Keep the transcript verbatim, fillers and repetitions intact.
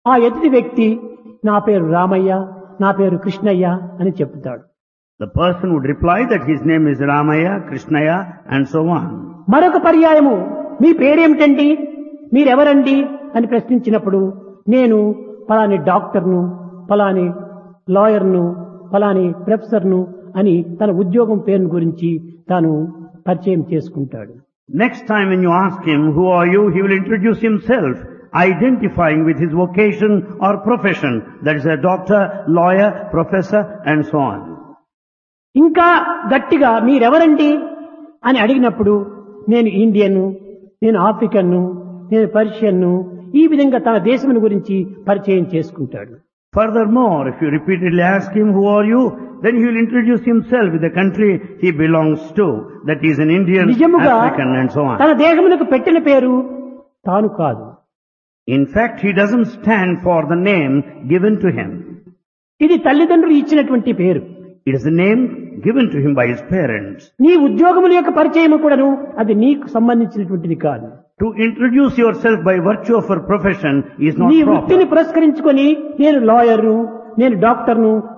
ఆ ఎదుటి వ్యక్తి నా పేరు రామయ్య, నా పేరు కృష్ణయ్య అని చెప్తాడు. The person would reply that his name is Ramaya, Krishnaya and so on. మరొక పర్యాయము మీ పేరేమిటండి, మీరెవరండి అని ప్రశ్నించినప్పుడు నేను ఫలాని డాక్టర్ను, ఫలాని లాయర్ను, ఫలాని ప్రొఫెసర్ను అని తన ఉద్యోగం పేరు గురించి తాను పరిచయం చేసుకుంటాడు. Next time when you ask him, who are you, he will introduce himself, identifying with his vocation or profession. That is a doctor, lawyer, professor and so on. ఇంకా గట్టిగా మీరెవరండి అని అడిగినప్పుడు నేను ఇండియన్, నేను ఆఫ్రికన్ను, నేను పర్షియన్ను, ఈ విధంగా తన దేశం గురించి పరిచయం చేసుకుంటాడు. Furthermore, if you repeatedly ask him, who are you, then he will introduce himself with the country he belongs to, that he is an Indian, నిజముగా African and so on. తన దేశమునకు పెట్టిన పేరు తాను కాదు. In fact, he doesn't stand for the name given to him. ఇది తల్లిదండ్రులు ఇచ్చినటువంటి పేరు. It is a name given to him by his parents. నీ ఉద్యోగముల యొక్క పరిచయం కూడాను అది నీకు సంబంధించినటువంటిది కాదు. To introduce yourself by virtue of your profession is not నీ proper. వృత్తిని పురస్కరించుకొని నేను లాయర్ను, నేను డాక్టర్ను